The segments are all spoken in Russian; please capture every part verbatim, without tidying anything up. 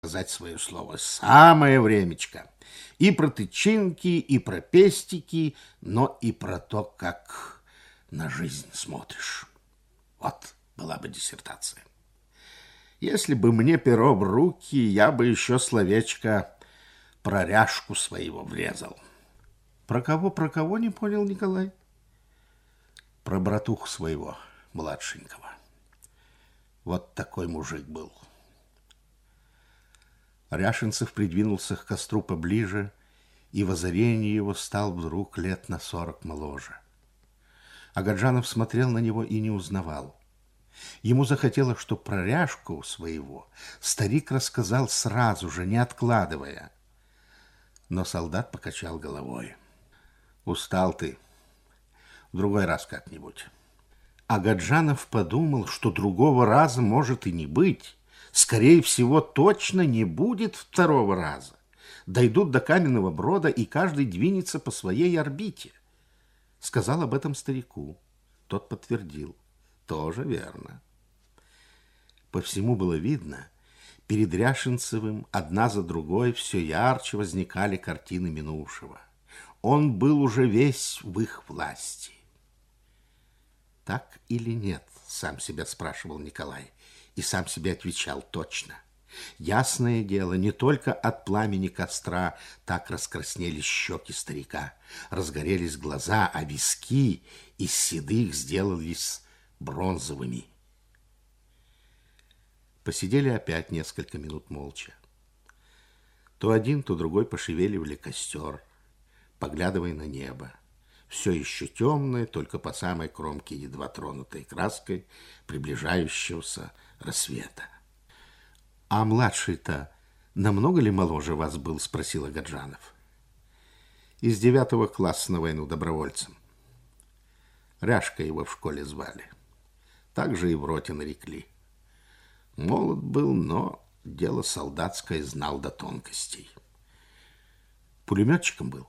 сказать свое слово. Самое времечко. И про тычинки, и про пестики, но и про то, как на жизнь смотришь. Вот была бы диссертация. Если бы мне перо в руки, я бы еще словечко про ряжку своего врезал. Про кого, про кого, не понял Николай? Про братуху своего, младшенького. Вот такой мужик был. Ряшенцев придвинулся к костру поближе, и в озарении его стал вдруг лет на сорок моложе. Агаджанов смотрел на него и не узнавал. Ему захотелось, чтоб про ряжку своего старик рассказал сразу же, не откладывая. Но солдат покачал головой. Устал ты. В другой раз как-нибудь. Агаджанов подумал, что другого раза может и не быть. Скорее всего, точно не будет второго раза. Дойдут до Каменного Брода, и каждый двинется по своей орбите. Сказал об этом старику. Тот подтвердил. Тоже верно. По всему было видно, перед Ряшенцевым одна за другой все ярче возникали картины минувшего. Он был уже весь в их власти. Так или нет, сам себя спрашивал Николай, и сам себе отвечал точно. Ясное дело, не только от пламени костра так раскраснелись щеки старика, разгорелись глаза, а виски из седых сделались бронзовыми. Посидели опять несколько минут молча. То один, то другой пошевеливали костер, поглядывая на небо. Все еще темное, только по самой кромке едва тронутой краской приближающегося рассвета. «А младший-то намного ли моложе вас был?» – спросил Агаджанов. «Из девятого класса на войну добровольцем. Ряжка его в школе звали. Так же и в роте нарекли. Молод был, но дело солдатское знал до тонкостей. Пулеметчиком был.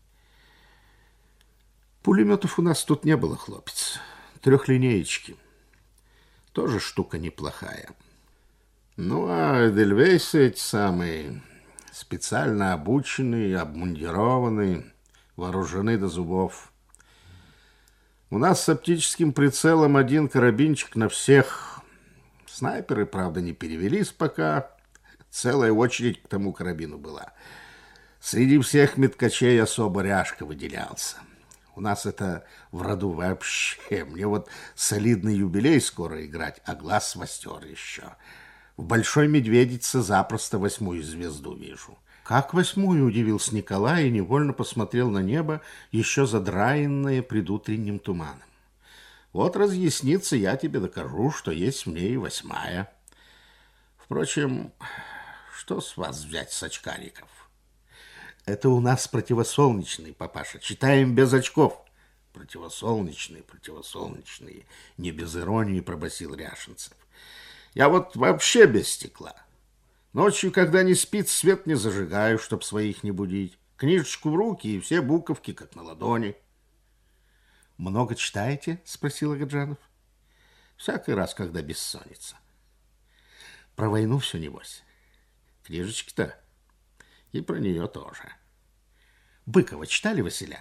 Пулеметов у нас тут не было, хлопец. Трехлинеечки. Тоже штука неплохая. Ну, а эдельвейсы эти самые, специально обученные, обмундированные, вооружены до зубов. У нас с оптическим прицелом один карабинчик на всех. Снайперы, правда, не перевелись пока. Целая очередь к тому карабину была. Среди всех меткачей особо Ряжка выделялся. У нас это в роду вообще. Мне вот солидный юбилей скоро играть, а глаз востер еще. В Большой Медведице запросто восьмую звезду вижу. Как восьмую, удивился Николай и невольно посмотрел на небо, еще задраенное предутренним туманом. Вот разъяснится, я тебе докажу, что есть в ней восьмая. Впрочем, что с вас взять с очкариков? Это у нас противосолнечный, папаша. Читаем без очков. Противосолнечный, противосолнечный. Не без иронии пробасил Ряшенцев. Я вот вообще без стекла. Ночью, когда не спит, свет не зажигаю, чтоб своих не будить. Книжечку в руки, и все буковки, как на ладони. Много читаете? Спросил Агаджанов. Всякий раз, когда бессонница. Про войну все небось. Книжечки-то. И про нее тоже. Быкова читали, Василя?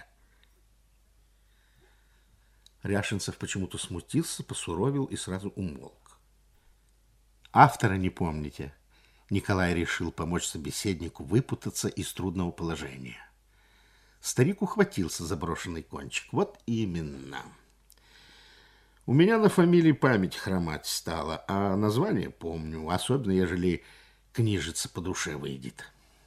Ряшенцев почему-то смутился, посуровил и сразу умолк. Автора не помните? Николай решил помочь собеседнику выпутаться из трудного положения. Старик ухватился за брошенный кончик. Вот именно. У меня на фамилии память хромать стала, а название помню, особенно ежели книжица по душе выйдет.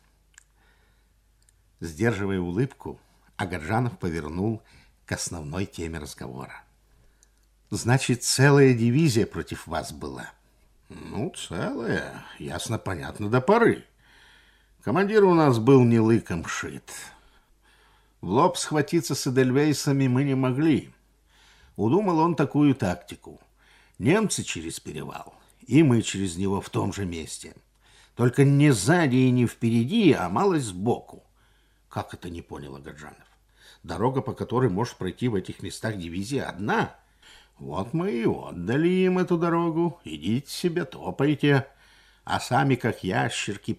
Сдерживая улыбку, Агаджанов повернул к основной теме разговора. Значит, целая дивизия против вас была? Ну, целая, ясно, понятно, до поры. Командир у нас был не лыком шит. В лоб схватиться с эдельвейсами мы не могли. Удумал он такую тактику. Немцы через перевал, и мы через него в том же месте. Только не сзади и не впереди, а малость сбоку. Как это, не понял Агаджанов? Дорога, по которой может пройти в этих местах дивизия, одна. Вот мы и отдали им эту дорогу. Идите себе, топайте. а сами, как ящерки,